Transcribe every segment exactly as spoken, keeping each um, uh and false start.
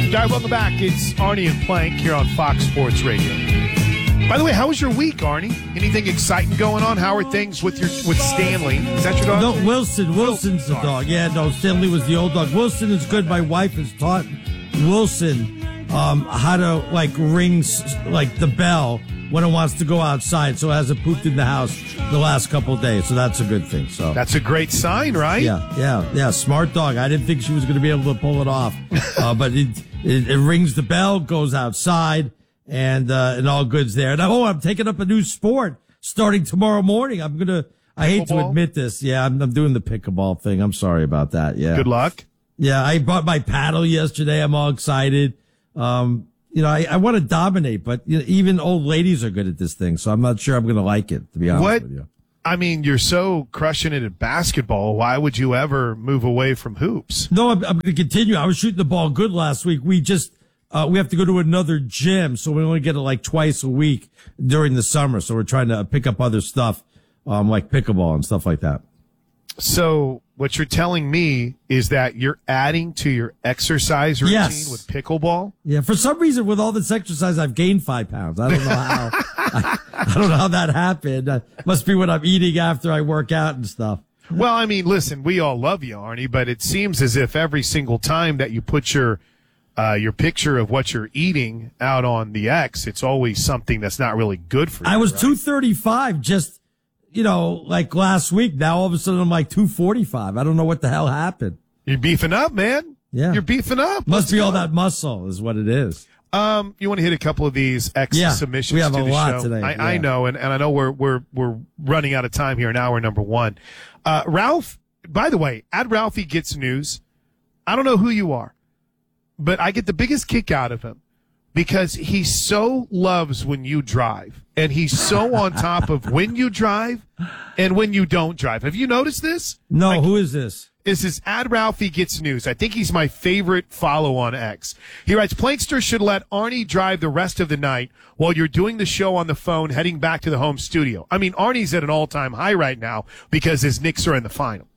All right, welcome back. It's Arnie and Plank here on Fox Sports Radio. By the way, how was your week, Arnie? Anything exciting going on? How are things with your with Stanley? Is that your dog? No, Wilson. Wilson's the dog. Yeah, no, Stanley was the old dog. Wilson is good. My wife has taught Wilson um, how to, like, ring, like, the bell when it wants to go outside, so it hasn't pooped in the house the last couple of days, so that's a good thing. So that's a great sign, right? Yeah, yeah, yeah. Smart dog. I didn't think she was going to be able to pull it off, uh, but it, it it rings the bell, goes outside, and uh, and all good's there. And oh, I'm taking up a new sport starting tomorrow morning. I'm gonna. I hate to admit this. Yeah, I'm, I'm doing the pickleball thing. I'm sorry about that. Yeah. Good luck. Yeah, I bought my paddle yesterday. I'm all excited. Um, You know, I, I want to dominate, but you know, even old ladies are good at this thing, so I'm not sure I'm going to like it, to be honest what? with you. I mean, you're so crushing it at basketball. Why would you ever move away from hoops? No, I'm, I'm going to continue. I was shooting the ball good last week. We just, uh, we have to go to another gym, so we only get it like twice a week during the summer, so we're trying to pick up other stuff, um, like pickleball and stuff like that. So what you're telling me is that you're adding to your exercise routine yes. with pickleball? Yeah, for some reason, with all this exercise, I've gained five pounds. I don't know how. I, I don't know how that happened. Uh, must be what I'm eating after I work out and stuff. Well, I mean, listen, we all love you, Arnie, but it seems as if every single time that you put your uh, your picture of what you're eating out on the X, it's always something that's not really good for you. I was right? two thirty-five just. You know, like last week, now all of a sudden I'm like two forty-five. I don't know what the hell happened. You're beefing up, man. Yeah. You're beefing up. Must Let's be go. all that muscle is what it is. Um, you want to hit a couple of these X yeah, submissions we have to a the lot show? today. I, yeah. I know, and, and I know we're, we're, we're running out of time here in hour number one. Uh, Ralph, by the way, at Ralphie Gets News, I don't know who you are, but I get the biggest kick out of him because he so loves when you drive, and he's so on top of when you drive and when you don't drive. Have you noticed this? No, like, who is this? This is at Ralphie Gets News. I think he's my favorite follow on X. He writes, Plankster should let Arnie drive the rest of the night while you're doing the show on the phone heading back to the home studio. I mean, Arnie's at an all-time high right now because his Knicks are in the finals.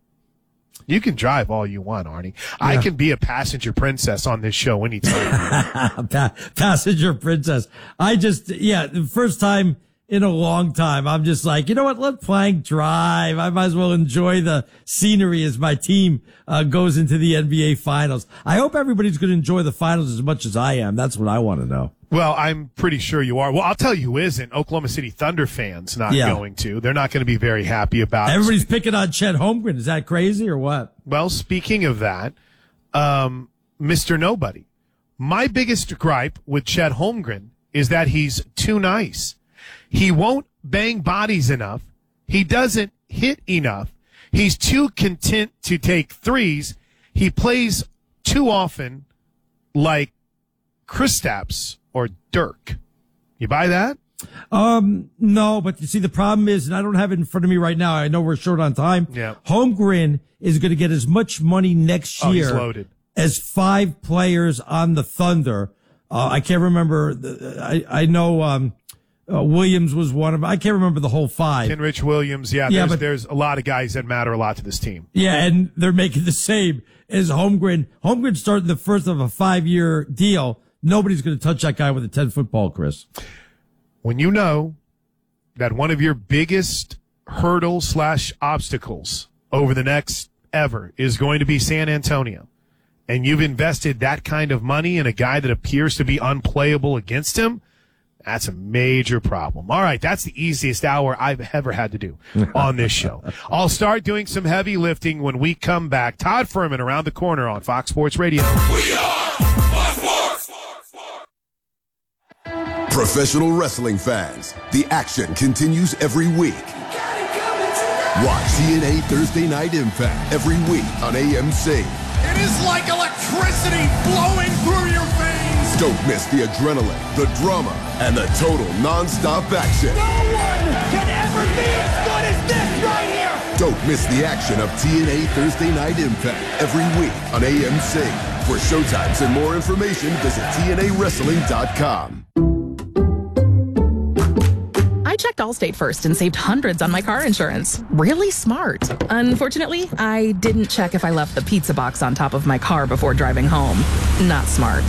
You can drive all you want, Arnie. Yeah. I can be a passenger princess on this show anytime. pa- passenger princess. I just, yeah, the first time in a long time, I'm just like, you know what? Let Plank drive. I might as well enjoy the scenery as my team uh, goes into the N B A finals. I hope everybody's going to enjoy the finals as much as I am. That's what I want to know. Well, I'm pretty sure you are. Well, I'll tell you who isn't. Oklahoma City Thunder fans not yeah. going to. They're not going to be very happy about it. Everybody's picking on Chet Holmgren. Is that crazy or what? Well, speaking of that, um, Mister Nobody, my biggest gripe with Chet Holmgren is that he's too nice. He won't bang bodies enough. He doesn't hit enough. He's too content to take threes. He plays too often like Kristaps or Dirk. You buy that? Um, no, but you see, the problem is, and I don't have it in front of me right now. I know we're short on time. Yeah. Holmgren is going to get as much money next Oh, year he's loaded. as five players on the Thunder. Uh, I can't remember. The, I, I know, um, uh, Williams was one of them. I can't remember the whole five. Kenrich Williams. Yeah. Yeah, there's, but- there's a lot of guys that matter a lot to this team. Yeah, and they're making the same as Holmgren. Holmgren started the first of a five-year deal. Nobody's going to touch that guy with a ten-foot ball, Chris. When you know that one of your biggest hurdles slash obstacles over the next ever is going to be San Antonio, and you've invested that kind of money in a guy that appears to be unplayable against him, that's a major problem. All right, that's the easiest hour I've ever had to do on this show. I'll start doing some heavy lifting when we come back. Todd Furman around the corner on Fox Sports Radio. We are Fox Sports. Professional wrestling fans, the action continues every week. Watch T N A Thursday Night Impact every week on A M C. It is like electricity flowing through your veins. Don't miss the adrenaline, the drama, and the total non-stop action. No one can ever be as good as this right here. Don't miss the action of T N A Thursday Night Impact every week on A M C. For showtimes and more information, visit T N A wrestling dot com. I checked Allstate first and saved hundreds on my car insurance. Really smart. Unfortunately, I didn't check if I left the pizza box on top of my car before driving home. Not smart.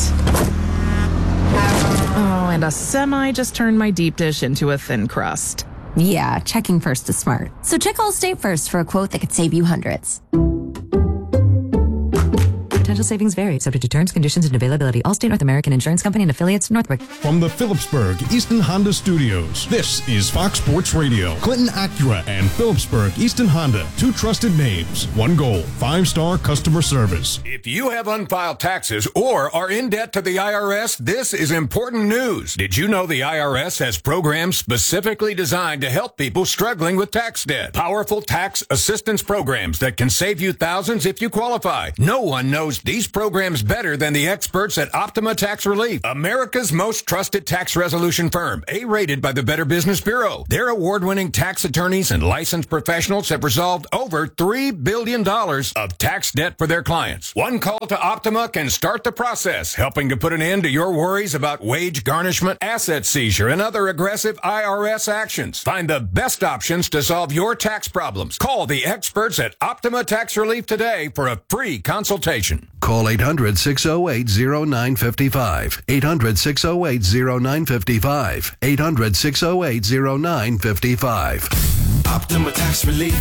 Oh, and a semi just turned my deep dish into a thin crust. Yeah, checking first is smart. So check Allstate first for a quote that could save you hundreds. Potential savings vary, subject to terms, conditions, and availability. Allstate North American Insurance Company and affiliates, Northbrook. From the Phillipsburg Easton Honda Studios, this is Fox Sports Radio. Clinton Acura and Phillipsburg Easton Honda, two trusted names, one goal, five-star customer service. If you have unfiled taxes or are in debt to the I R S, this is important news. Did you know the I R S has programs specifically designed to help people struggling with tax debt? Powerful tax assistance programs that can save you thousands if you qualify. No one knows these programs better than the experts at Optima Tax Relief, America's most trusted tax resolution firm, A-rated by the Better Business Bureau. Their award-winning tax attorneys and licensed professionals have resolved over three billion dollars of tax debt for their clients. One call to Optima can start the process, helping to put an end to your worries about wage garnishment, asset seizure, and other aggressive I R S actions. Find the best options to solve your tax problems. Call the experts at Optima Tax Relief today for a free consultation. Call eight hundred, six oh eight, oh nine five five. eight hundred, six oh eight, oh nine five five. eight hundred, six oh eight, oh nine five five. Optima Tax Relief.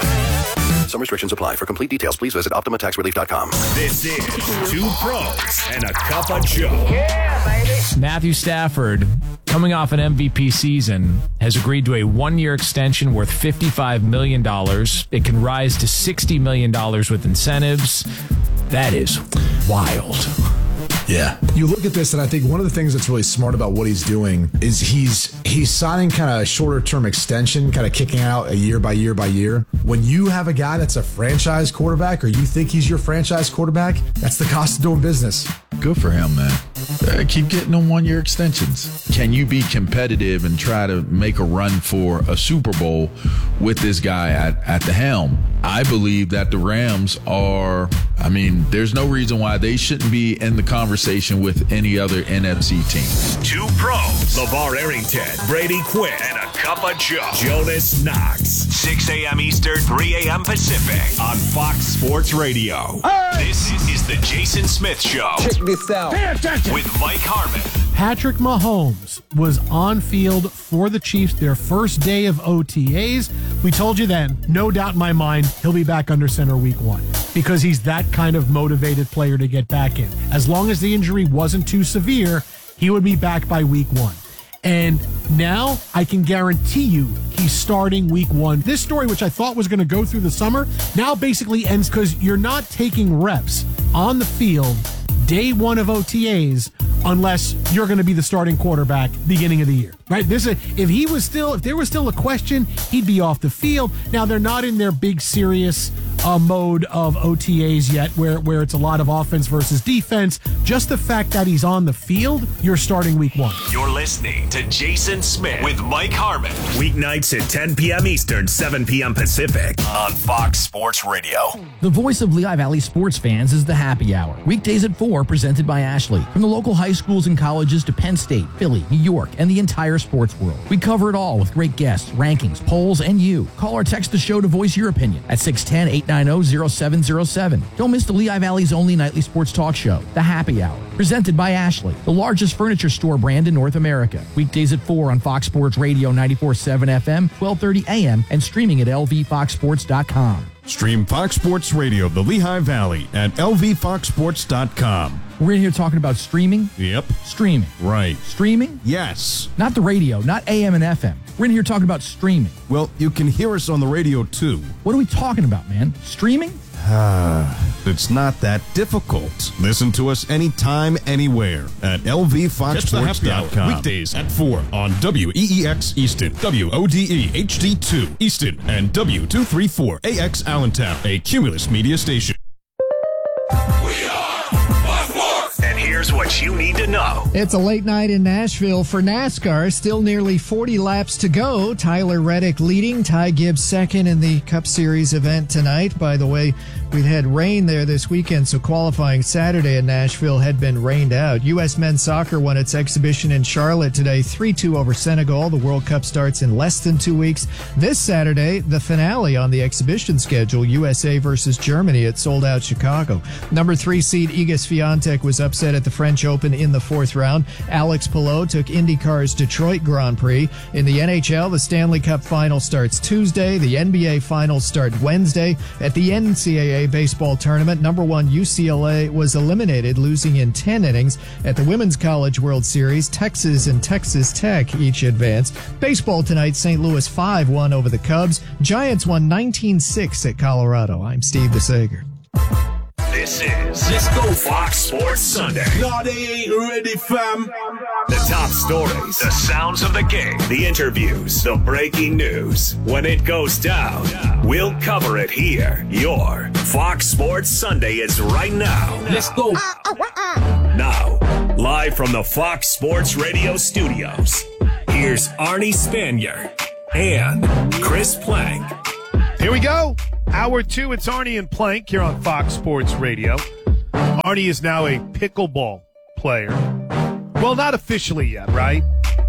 Some restrictions apply. For complete details, please visit optima tax relief dot com. This is Two Pros and a Cup of Joe. Yeah, baby. Matthew Stafford, coming off an M V P season, has agreed to a one-year extension worth fifty-five million dollars. It can rise to sixty million dollars with incentives. That is wild. Yeah. You look at this, and I think one of the things that's really smart about what he's doing is he's he's signing kind of a shorter-term extension, kind of kicking out a year by year by year. When you have a guy that's a franchise quarterback, or you think he's your franchise quarterback, that's the cost of doing business. Good for him, man. Uh, keep getting them one-year extensions. Can you be competitive and try to make a run for a Super Bowl with this guy at, at the helm? I believe that the Rams are, I mean, there's no reason why they shouldn't be in the conversation with any other N F C team. Two pros, LeVar Arrington, Brady Quinn, and a Cup of Joe, Jonas Knox. six a.m. Eastern, three a.m. Pacific on Fox Sports Radio. Hey! This is the Jason Smith Show. Check this out. Pay attention. With Mike Harmon. Patrick Mahomes was on field for the Chiefs their first day of O T As. We told you then, no doubt in my mind, he'll be back under center week one because he's that kind of motivated player to get back in. As long as the injury wasn't too severe, he would be back by week one. And now I can guarantee you he's starting week one. This story, which I thought was going to go through the summer, now basically ends because you're not taking reps on the field day one of O T As unless you're going to be the starting quarterback beginning of the year, right? This is, if he was still, if there was still a question, he'd be off the field. Now they're not in their big serious uh, mode of O T As yet, where where it's a lot of offense versus defense. Just the fact that he's on the field, you're starting week one. You're listening to Jason Smith with Mike Harmon. Weeknights at ten p.m. Eastern, seven p.m. Pacific on Fox Sports Radio. The voice of Lehigh Valley sports fans is the Happy Hour. Weekdays at four, presented by Ashley. From the local high schools and colleges to Penn State, Philly, New York, and the entire sports world. We cover it all with great guests, rankings, polls, and you. Call or text the show to voice your opinion at six one zero, eight nine zero, zero seven zero seven. Don't miss the Lehigh Valley's only nightly sports talk show, The Happy Hour. Presented by Ashley, the largest furniture store brand in North America. Weekdays at four on Fox Sports Radio ninety-four point seven F M, twelve thirty A M, and streaming at L V fox sports dot com. Stream Fox Sports Radio, the Lehigh Valley, at L V fox sports dot com. We're in here talking about streaming. Yep. Streaming. Right. Streaming? Yes. Not the radio, not A M and F M. We're in here talking about streaming. Well, you can hear us on the radio, too. What are we talking about, man? Streaming? Ah, it's not that difficult. Listen to us anytime, anywhere at L V fox sports dot com. Weekdays at four on W E E X Easton, W O D E H D two Easton, and W two thirty-four A X Allentown, a Cumulus media station. And here's what you need to know. It's a late night in Nashville for NASCAR. Still nearly forty laps to go. Tyler Reddick leading, Ty Gibbs second in the Cup Series event tonight. By the way, we'd had rain there this weekend, so qualifying Saturday in Nashville had been rained out. U S men's soccer won its exhibition in Charlotte today, three two over Senegal. The World Cup starts in less than two weeks. This Saturday, the finale on the exhibition schedule, U S A versus Germany at sold-out Chicago. Number three seed Iga Swiatek was upset at the French Open in the fourth round. Alex Palou took IndyCar's Detroit Grand Prix. In the N H L, the Stanley Cup Final starts Tuesday. The N B A Finals start Wednesday. At the N C double A baseball tournament, number one U C L A was eliminated, losing in ten innings. At the Women's College World Series, Texas and Texas Tech each advanced. Baseball tonight, Saint Louis five one over the Cubs. Giants won nineteen six at Colorado. I'm Steve DeSager. This is Cisco Fox Sports Sunday. No, they ain't ready, fam. The top stories, the sounds of the game, the interviews, the breaking news. When it goes down, we'll cover it here. Your Fox Sports Sunday is right now. Let's go. Now, live from the Fox Sports Radio studios, here's Arnie Spanier and Chris Plank. Here we go. Hour two, it's Arnie and Plank here on Fox Sports Radio. Arnie is now a pickleball player. Well, not officially yet, right?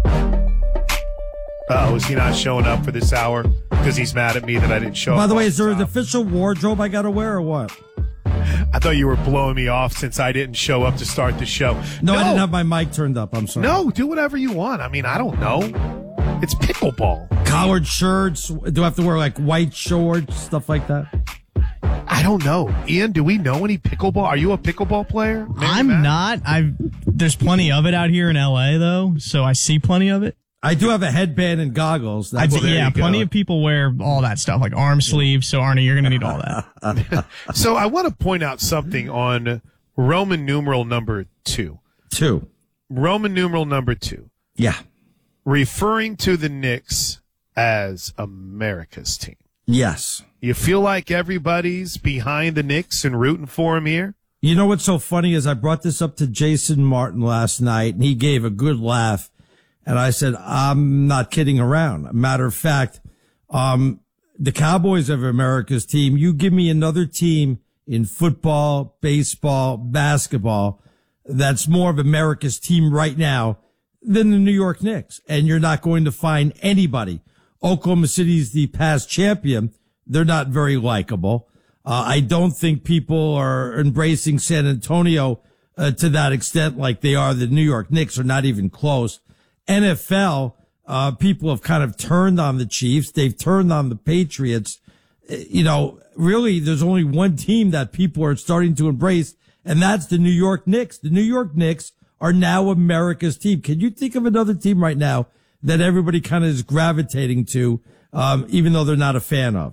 Uh-oh, is he not showing up for this hour because he's mad at me that I didn't show up? By the way, is there an official wardrobe I got to wear or what? I thought you were blowing me off since I didn't show up to start the show. No, No, I didn't have my mic turned up. I'm sorry. no, do whatever you want. I mean, I don't know. It's pickleball. Collared shirts. Do I have to wear like white shorts, stuff like that? I don't know. Ian, do we know any pickleball? Are you a pickleball player? Maybe I'm Matt? not. I've there's plenty of it out here in L A though, so I see plenty of it. I do have a headband and goggles. I've, That's yeah, plenty of people wear all that stuff, like arm sleeves. So Arnie, you're gonna need all that. So I want to point out something on Roman numeral number two. Two. Roman numeral number two. Yeah. Referring to the Knicks as America's team. Yes. You feel like everybody's behind the Knicks and rooting for them here? You know what's so funny is I brought this up to Jason Martin last night, and he gave a good laugh. And I said, I'm not kidding around. Matter of fact, um, the Cowboys are America's team. You give me another team in football, baseball, basketball that's more of America's team right now than the New York Knicks. And you're not going to find anybody. Oklahoma City's the past champion. They're not very likable. Uh, I don't think people are embracing San Antonio uh, to that extent like they are. The New York Knicks are not even close. N F L, uh, people have kind of turned on the Chiefs. They've turned on the Patriots. You know, really, there's only one team that people are starting to embrace, and that's the New York Knicks. The New York Knicks are now America's team. Can you think of another team right now that everybody kind of is gravitating to, um, even though they're not a fan of?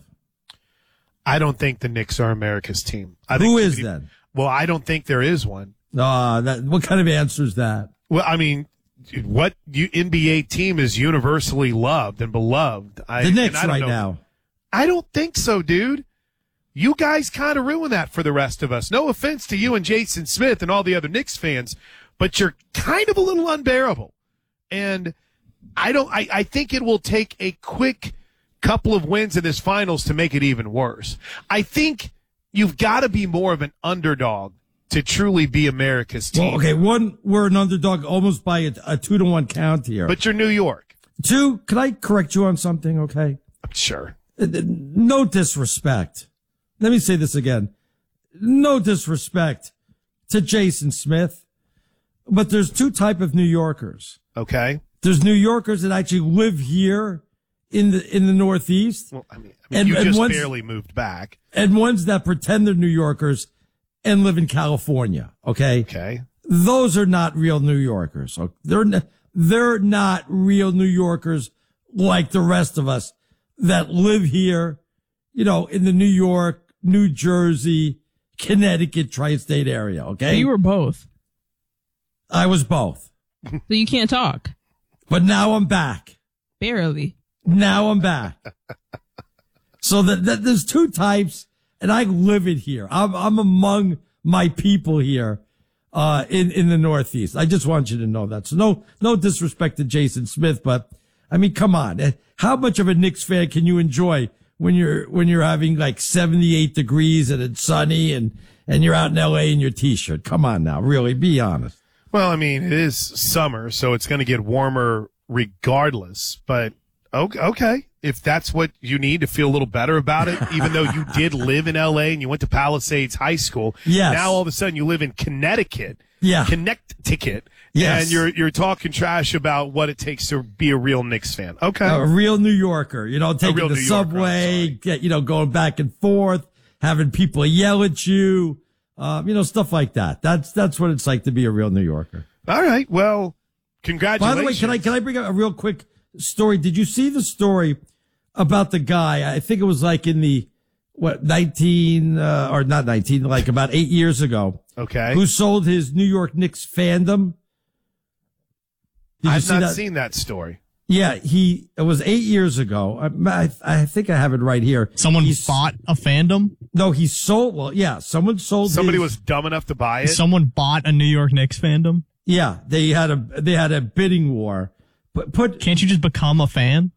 I don't think the Knicks are America's team. I Who think is somebody- then? Well, I don't think there is one. Uh, that, what kind of answer is that? Well, I mean, what you, N B A team is universally loved and beloved? I, The Knicks and I don't right know- now. I don't think so, dude. You guys kind of ruin that for the rest of us. No offense to you and Jason Smith and all the other Knicks fans, but you're kind of a little unbearable. And I don't, I, I think it will take a quick couple of wins in this finals to make it even worse. I think you've got to be more of an underdog to truly be America's team. Well, okay, one, we're an underdog almost by a, a two to one count here. But you're New York. Two, can I correct you on something, okay? Sure. No disrespect. Let me say this again. No disrespect to Jason Smith, but there's two type of New Yorkers. Okay. There's New Yorkers that actually live here in the in the Northeast. Well, I mean, I mean you just ones, barely moved back. And ones that pretend they're New Yorkers and live in California. Okay. Okay. Those are not real New Yorkers. They're they're not real New Yorkers like the rest of us that live here, you know, in the New York, New Jersey, Connecticut tri-state area. Okay. You were both. I was both. So you can't talk. But now I'm back. Barely. Now I'm back. So that, that there's two types, and I live it here. I'm I'm among my people here. uh, in, in the Northeast. I just want you to know that. So no, no disrespect to Jason Smith, but I mean, come on. How much of a Knicks fan can you enjoy when you're, when you're having like seventy-eight degrees and it's sunny and, and you're out in L A in your t-shirt? Come on now. Really, be honest. Well, I mean, it is summer, so it's going to get warmer regardless, but okay, okay. If that's what you need to feel a little better about it, even though you did live in L A and you went to Palisades High School. Yes. Now all of a sudden you live in Connecticut. Yeah. Connecticut. Yes. And you're, you're talking trash about what it takes to be a real Knicks fan. Okay. A real New Yorker, you know, taking real the New Yorker, subway, get, you know, going back and forth, having people yell at you, um, you know, stuff like that. That's, that's what it's like to be a real New Yorker. All right. Well, congratulations. By the way, can I, can I bring up a real quick story? Did you see the story about the guy? I think it was like in the, what, nineteen, uh, or not nineteen, like about eight years ago. Okay. Who sold his New York Knicks fandom? Did you I've see not that? seen that story. Yeah, he, it was eight years ago. I, I, I think I have it right here. Someone He's, bought a fandom? No, he sold, well, yeah, someone sold Somebody his, was dumb enough to buy it. Someone bought a New York Knicks fandom? Yeah, they had a, they had a bidding war. But put, Can't you just become a fan?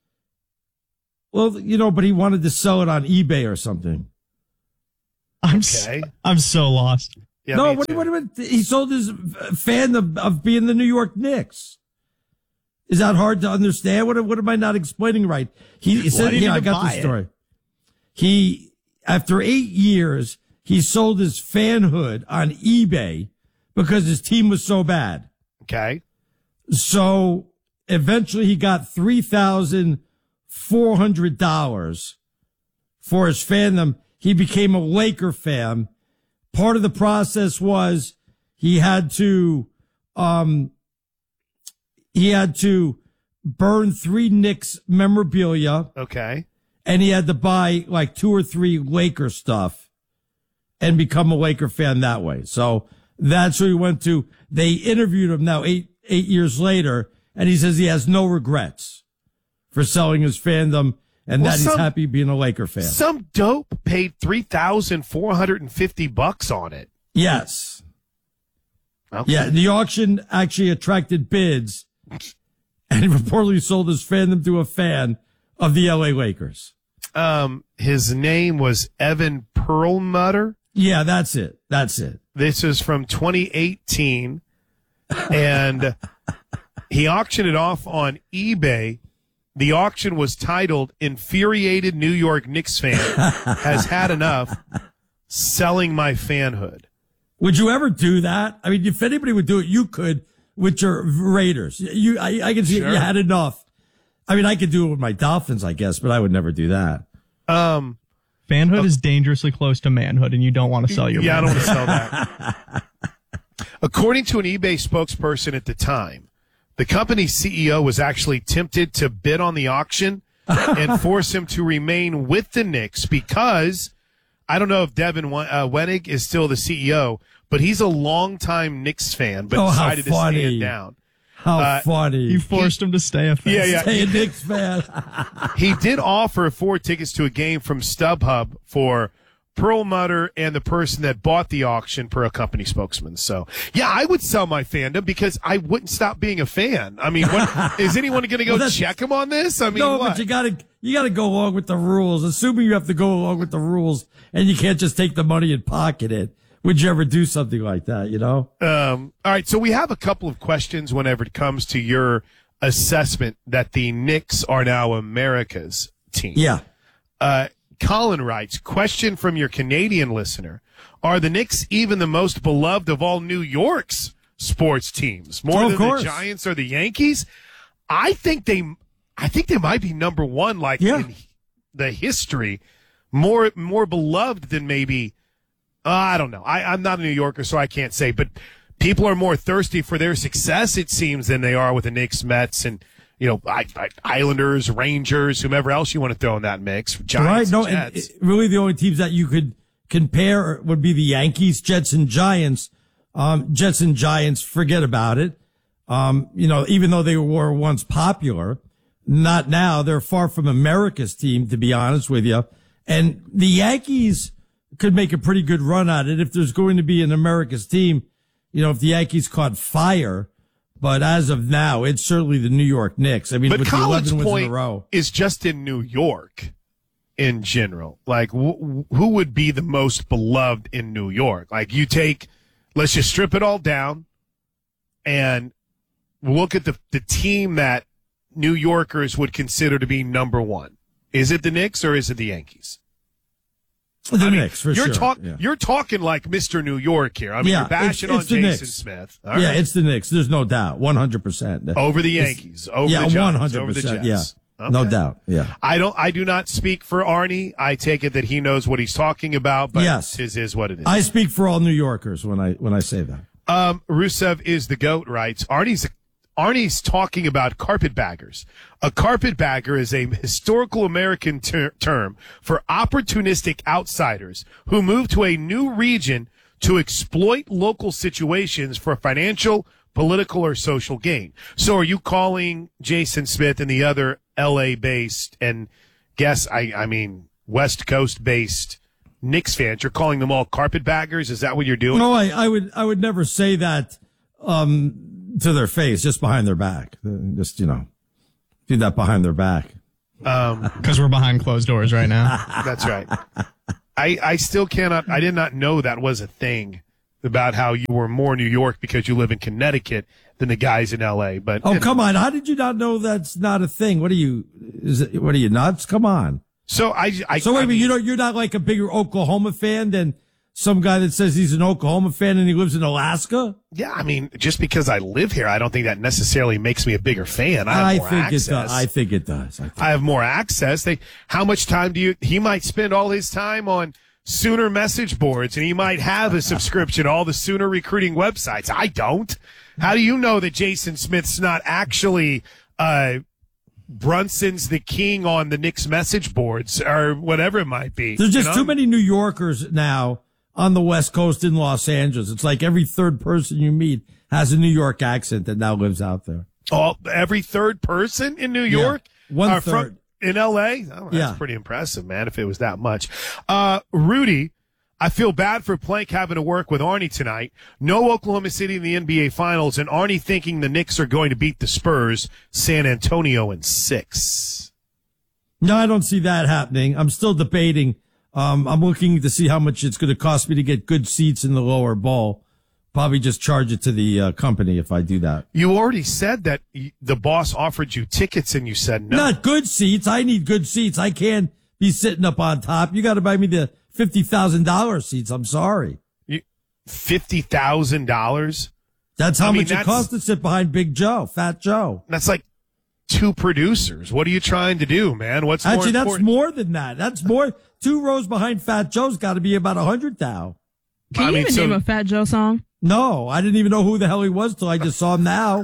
Well, you know, but he wanted to sell it on eBay or something. I'm okay. so, I'm so lost. Yeah, no, me what, too. what, what, he sold his fan of, of being the New York Knicks. Is that hard to understand? What, what am I not explaining right? He, he said, yeah, I got the story. It? He, after eight years, he sold his fanhood on eBay because his team was so bad. Okay. So eventually he got three thousand four hundred dollars for his fandom. He became a Laker fan. Part of the process was he had to, um, he had to burn three Knicks memorabilia. Okay. And he had to buy like two or three Laker stuff and become a Laker fan that way. So that's where he went to. They interviewed him now eight, eight years later, and he says he has no regrets for selling his fandom and Well, that some- he's happy being a Laker fan. Some dope paid three thousand four hundred fifty bucks on it. Yes. Okay. Yeah, the auction actually attracted bids, and he reportedly sold his fandom to a fan of the L A Lakers. Um, his name was Evan Perlmutter. Yeah, that's it. That's it. This is from twenty eighteen, and he auctioned it off on eBay. The auction was titled "Infuriated New York Knicks Fan Has Had Enough Selling My Fanhood." Would you ever do that? I mean, if anybody would do it, you could with your Raiders. You, I, I can see Sure. you had enough. I mean, I could do it with my Dolphins, I guess, but I would never do that. Um, Fanhood is dangerously close to manhood, and you don't want to sell your yeah, I don't manhood. want to sell that. According to an eBay spokesperson at the time, the company's C E O was actually tempted to bid on the auction and force him to remain with the Knicks because I don't know if Devin Wen- uh, Wenig is still the C E O, but he's a longtime Knicks fan, but Oh, how decided to funny. stand down. How Uh, funny. You forced him to stay a fan. Yeah, yeah. Stay a Knicks fan. He did offer four tickets to a game from StubHub for Perlmutter and the person that bought the auction per a company spokesman. So, yeah, I would sell my fandom because I wouldn't stop being a fan. I mean, what, is anyone going to go Well, that's- check him on this? I mean, no, what? but you gotta, you gotta go along with the rules. Assuming you have to go along with the rules and you can't just take the money and pocket it. Would you ever do something like that, you know? Um, all right, so we have a couple of questions whenever it comes to your assessment that the Knicks are now America's team. Yeah. Uh, Colin writes, question from your Canadian listener. Are the Knicks even the most beloved of all New York's sports teams? More Oh, of than course. the Giants or the Yankees? I think they, I think they might be number one, like Yeah. in the history. More, more beloved than maybe, uh, I don't know. I, I'm not a New Yorker, so I can't say, but people are more thirsty for their success, it seems, than they are with the Knicks, Mets, and, you know, I, I, Islanders, Rangers, whomever else you want to throw in that mix. Giants, right. No, and and Jets. it- really the only teams that you could compare would be the Yankees, Jets, and Giants. Um, Jets and Giants, forget about it. Um, you know, even though they were once popular, not now. They're far from America's team, to be honest with you. And the Yankees could make a pretty good run at it if there's going to be an America's team. you know, if the Yankees caught fire. But as of now, it's certainly the New York Knicks. I mean, but with the College eleven wins Point in a row. is just in New York in general. Like, wh- who would be the most beloved in New York? Like, you take, let's just strip it all down and look at the, the team that New Yorkers would consider to be number one. Is it the Knicks or is it the Yankees? The I mean, Knicks, for you're sure. Talk, yeah. You're talking like Mister New York here. I mean, yeah, you're bashing it's, it's on the Jason Knicks. Smith. All All yeah, right. it's the Knicks. There's no doubt. one hundred percent. Over the Yankees. Over yeah, the Giants. one hundred Over the percent. Jets. Yeah. Okay. No doubt. Yeah. I don't, I do not speak for Arnie. I take it that he knows what he's talking about, but Yes. his is what it is. I speak for all New Yorkers when I, when I say that. Um, Rusev is the GOAT, writes. Arnie's, Arnie's talking about carpetbaggers. A carpetbagger is a historical American ter- term for opportunistic outsiders who move to a new region to exploit local situations for financial, political, or social gain. So are you calling Jason Smith and the other L A-based and guess, I, I mean, West Coast-based Knicks fans, you're calling them all carpetbaggers? Is that what you're doing? No, I, I would, I would never say that, um, to their face, just behind their back. Just, you know, do that behind their back. Um, Because we're behind closed doors right now. That's right. I, I still cannot, I did not know that was a thing about how you were more New York because you live in Connecticut than the guys in L A. But Oh, come on. How did you not know that's not a thing? What are you, is it, what are you nuts? Come on. So I, I So wait I a minute, mean, you know, you're not like a bigger Oklahoma fan than some guy that says he's an Oklahoma fan and he lives in Alaska? yeah, I mean, just because I live here, I don't think that necessarily makes me a bigger fan. I have I more think access. it does. I think it does. I think. I have more access. They, how much time do you, he might spend all his time on Sooner message boards and he might have a subscription to all the Sooner recruiting websites. I don't. How do you know that Jason Smith's not actually, uh, Brunson's the king on the Knicks message boards or whatever it might be? There's just You too know? many New Yorkers now on the West Coast in Los Angeles. It's like every third person you meet has a New York accent that now lives out there. Oh, every third person in New York? Yeah, one are third. From, in L A? Oh, that's Yeah. pretty impressive, man, if it was that much. Uh, Rudy, I feel bad for Plank having to work with Arnie tonight. No Oklahoma City in the N B A Finals, and Arnie thinking the Knicks are going to beat the Spurs, San Antonio in six. No, I don't see that happening. I'm still debating. Um, I'm looking to see how much it's going to cost me to get good seats in the lower bowl. Probably just charge it to the uh, company if I do that. You already said that y- the boss offered you tickets and you said no. Not good seats. I need good seats. I can't be sitting up on top. You got to buy me the fifty thousand dollars seats. I'm sorry. You, fifty thousand dollars? That's how I mean, much it that's- costs to sit behind Big Joe, Fat Joe. That's like two producers. What are you trying to do, man? What's more Actually, that's important? more than that. That's more. Two rows behind Fat Joe's got to be about a hundred thou. Can I you mean, even so- name a Fat Joe song? No, I didn't even know who the hell he was till I just saw him now.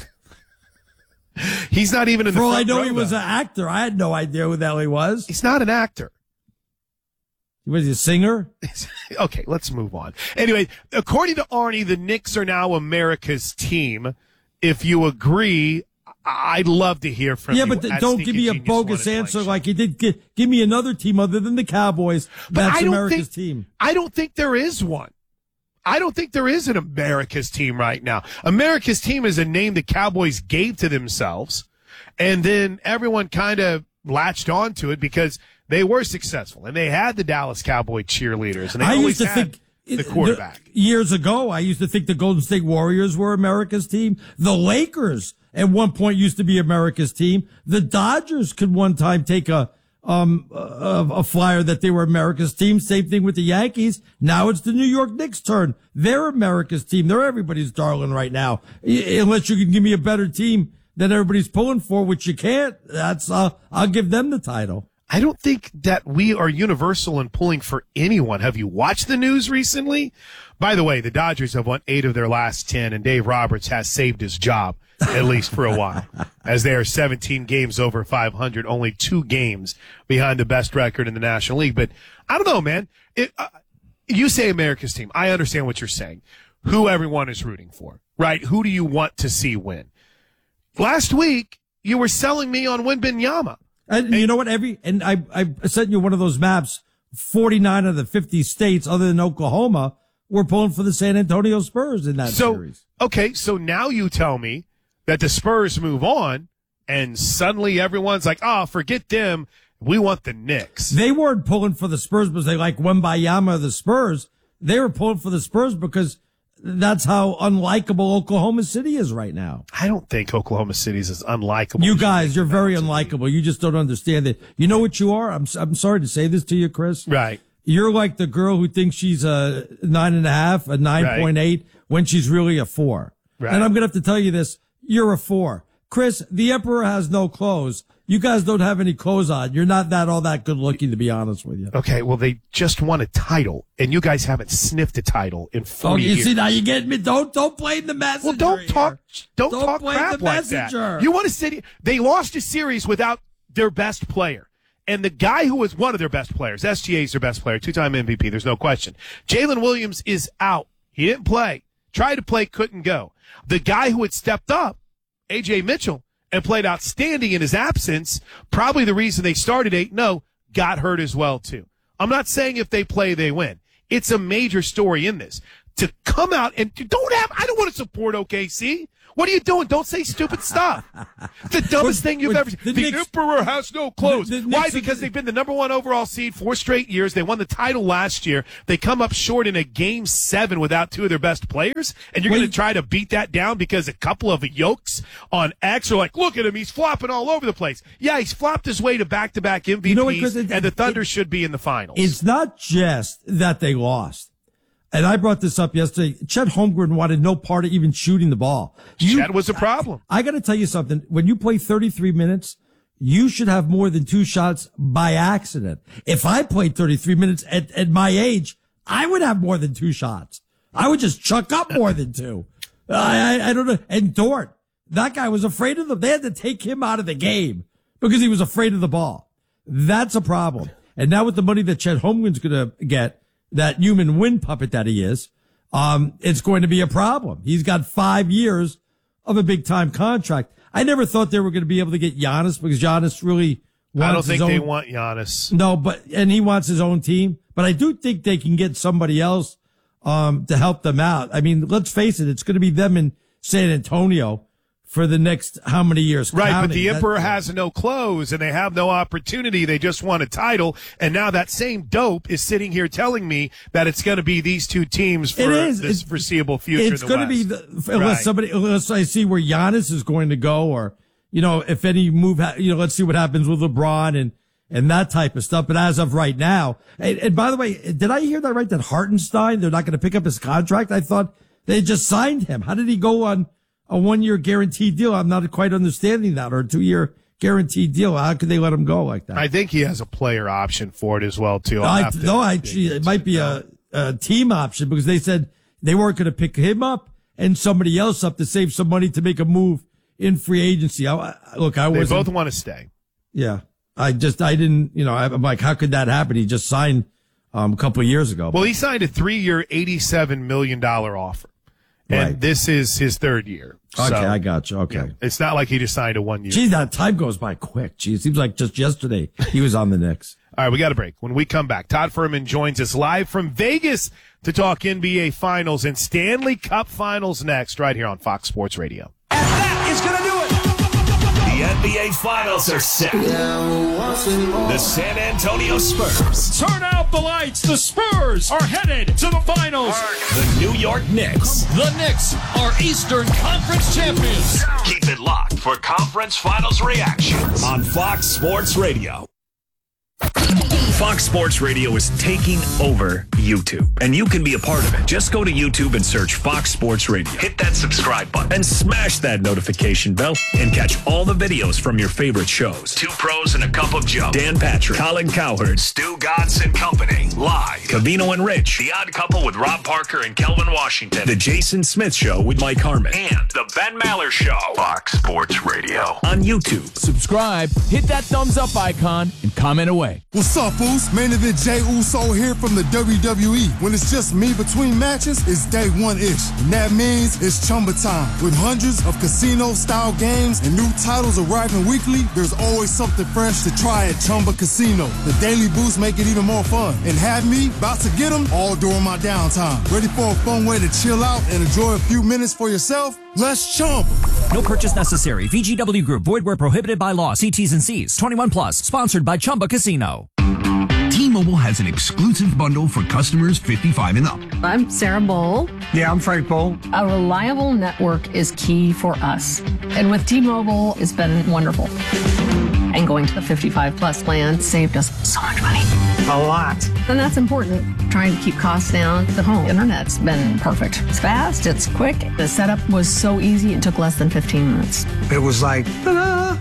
He's not even in the For all front I know, row, he was though. an actor. I had no idea who the hell he was. He's not an actor. Was he a singer? Okay, let's move on. Anyway, according to Arnie, the Knicks are now America's team. If you agree, I- I'd love to hear from Yeah, you. but th- at don't Sneaky give me a Genius One bogus and answer Blank like you did. Give, give me another team other than the Cowboys. But That's I don't America's think, team. I don't think there is one. I don't think there is an America's team right now. America's team is a name the Cowboys gave to themselves, and then everyone kind of latched onto it because they were successful and they had the Dallas Cowboy cheerleaders and they I always used to had think the quarterback. the- years ago, I used to think the Golden State Warriors were America's team. The Lakers at one point used to be America's team. The Dodgers could one time take a um a, a flyer that they were America's team. Same thing with the Yankees. Now it's the New York Knicks' turn. They're America's team. They're everybody's darling right now. I- Unless you can give me a better team that everybody's pulling for, which you can't. That's uh, I'll give them the title. I don't think that we are universal in pulling for anyone. Have you watched the news recently? By the way, the Dodgers have won eight of their last ten, and Dave Roberts has saved his job, at least for a while, as they are seventeen games over five hundred, only two games behind the best record in the National League. But I don't know, man. It, uh, you say America's team. I understand what you're saying. Who everyone is rooting for, right? Who do you want to see win? Last week, you were selling me on Wembanyama. And, and you know what? Every and I I sent you one of those maps. forty-nine of the fifty states, other than Oklahoma, were pulling for the San Antonio Spurs in that so, series. Okay, so now you tell me that the Spurs move on, and suddenly everyone's like, oh, forget them. We want the Knicks. They weren't pulling for the Spurs because they like Wembayama or the Spurs. They were pulling for the Spurs because that's how unlikable Oklahoma City is right now. I don't think Oklahoma City is as unlikable. You guys, you're very unlikable. You just don't understand it. You know what you are? I'm I'm sorry to say this to you, Chris. Right. You're like the girl who thinks she's a nine and a half, a nine point eight, right, when she's really a four. Right. And I'm going to have to tell you this. You're a four. Chris, the Emperor has no clothes. You guys don't have any clothes on. You're not that all that good looking, to be honest with you. Okay, well, they just won a title, and you guys haven't sniffed a title in forty oh, you years. See, now you get me. Don't don't blame the messenger. Well, don't here. talk. Don't, don't talk blame crap the like messenger. that. You want to sit? They lost a series without their best player, and the guy who was one of their best players, S G A is their best player, two-time M V P. There's no question. Jalen Williams is out. He didn't play. Tried to play, couldn't go. The guy who had stepped up, A J Mitchell, and played outstanding in his absence, probably the reason they started eight oh, got hurt as well, too. I'm not saying if they play, they win. It's a major story in this. To come out and don't have, I don't want to support O K C. What are you doing? Don't say stupid stuff. The dumbest thing you've ever seen. The, the Knicks, Emperor has no clothes. The, the Why? Because they've been the number one overall seed four straight years. They won the title last year. They come up short in a game seven without two of their best players, and you're going to try to beat that down because a couple of yokes on X are like, look at him, he's flopping all over the place. Yeah, he's flopped his way to back-to-back M V Ps, you know what, it, and the Thunder it, should be in the finals. It's not just that they lost. And I brought this up yesterday. Chet Holmgren wanted no part of even shooting the ball. You, Chet was a problem. I, I got to tell you something. When you play thirty-three minutes, you should have more than two shots by accident. If I played thirty-three minutes at, at my age, I would have more than two shots. I would just chuck up more than two. I, I, I don't know. And Dort, that guy was afraid of them. They had to take him out of the game because he was afraid of the ball. That's a problem. And now with the money that Chet Holmgren's going to get, that human wind puppet that he is, um, it's going to be a problem. He's got five years of a big time contract. I never thought they were going to be able to get Giannis because Giannis really wants I don't think his they own, want Giannis. No, but, and he wants his own team, but I do think they can get somebody else, um, to help them out. I mean, let's face it, it's going to be them in San Antonio for the next how many years? Right, counting. but the Emperor that, has no clothes and they have no opportunity. They just won a title, and now that same dope is sitting here telling me that it's going to be these two teams for it is. this it's, foreseeable future. It's going to be the, unless right. somebody, unless I see where Giannis is going to go, or you know, if any move, ha- you know, let's see what happens with LeBron and and that type of stuff. But as of right now, and, and by the way, did I hear that right? That Hartenstein, they're not going to pick up his contract. I thought they just signed him. How did he go on a one-year guaranteed deal? I'm not quite understanding that, or a two-year guaranteed deal. How could they let him go like that? I think he has a player option for it as well, too. I, no, I, it might be a, a team option because they said they weren't going to pick him up and somebody else up to save some money to make a move in free agency. I, look, I was. They both want to stay. Yeah. I just, I didn't, you know, I'm like, how could that happen? He just signed um, a couple of years ago. Well, he signed a three-year, eighty-seven million dollars offer. And right. this is his third year. Okay, so, I got you. Okay. Yeah, it's not like he just signed a one year. Geez, that time goes by quick. Geez, it seems like just yesterday he was on the Knicks. All right, we got a break. When we come back, Todd Furman joins us live from Vegas to talk N B A Finals and Stanley Cup Finals next, right here on Fox Sports Radio. And that is going to do it. The N B A Finals are set. The San Antonio Spurs. Turn out the lights. The Spurs are headed to the finals. The New York Knicks. The Knicks are Eastern Conference champions. Keep it locked for conference finals reactions on Fox Sports Radio. Fox Sports Radio is taking over YouTube, and you can be a part of it. Just go to YouTube and search Fox Sports Radio. Hit that subscribe button and smash that notification bell and catch all the videos from your favorite shows. Two Pros and a Cup of Joe. Dan Patrick, Colin Cowherd, Stu Godson and Company. Live. Cavino and Rich. The Odd Couple with Rob Parker and Kelvin Washington. The Jason Smith Show with Mike Harmon. And the Ben Maller Show. Fox Sports Radio. On YouTube. Subscribe, hit that thumbs up icon, and comment away. What's up, fools? Main Event Jey Uso here from the W W E. When it's just me between matches, it's day one-ish. And that means it's Chumba time. With hundreds of casino-style games and new titles arriving weekly, there's always something fresh to try at Chumba Casino. The daily boosts make it even more fun. And have me about to get them all during my downtime. Ready for a fun way to chill out and enjoy a few minutes for yourself? Let's Chumba. No purchase necessary. V G W Group. Void where prohibited by law. See T's and C's. twenty-one plus. Sponsored by Chumba Casino. T-Mobile has an exclusive bundle for customers fifty-five and up. I'm Sarah Bowl. Yeah, I'm Frank Bowl. A reliable network is key for us. And with T-Mobile, it's been wonderful. And going to the fifty-five plus plan saved us so much money. A lot. And that's important. Trying to keep costs down. The home internet's been perfect. It's fast, it's quick. The setup was so easy, it took less than fifteen minutes. It was like, ta-da!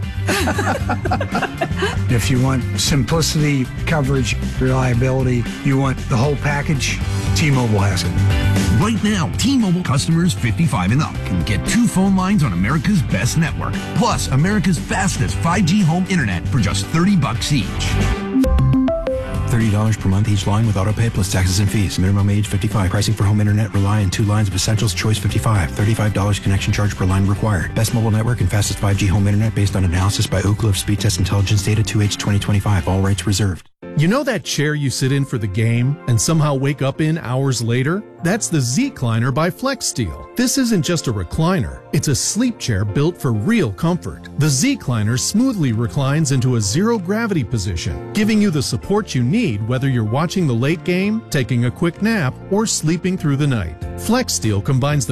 If you want simplicity, coverage, reliability, you want the whole package, T-Mobile has it. Right now, T-Mobile customers fifty-five and up can get two phone lines on America's best network, plus America's fastest five G home internet for just thirty bucks each. thirty dollars per month each line with autopay plus taxes and fees. Minimum age fifty-five. Pricing for home internet rely on two lines of Essentials Choice fifty-five. thirty-five dollars connection charge per line required. Best mobile network and fastest five G home internet based on analysis by Ookla of Speed Test Intelligence Data two H twenty twenty-five. All rights reserved. You know that chair you sit in for the game and somehow wake up in hours later? That's the Z-Cliner by FlexSteel. This isn't just a recliner. It's a sleep chair built for real comfort. The Z-Cliner smoothly reclines into a zero-gravity position, giving you the support you need whether you're watching the late game, taking a quick nap, or sleeping through the night. FlexSteel combines the